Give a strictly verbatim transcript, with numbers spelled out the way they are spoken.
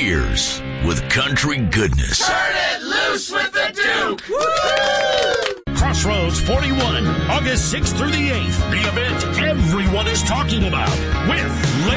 ears with country goodness. Turn it loose with the Duke! Woo! Crossroads forty-one, August sixth through the eighth. The event everyone is talking about with